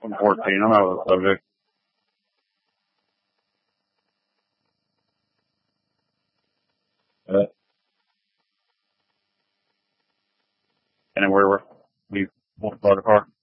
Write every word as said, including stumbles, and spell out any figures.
I'm fourteen. I'm out of the subject. Uh, anywhere where we won't start a car.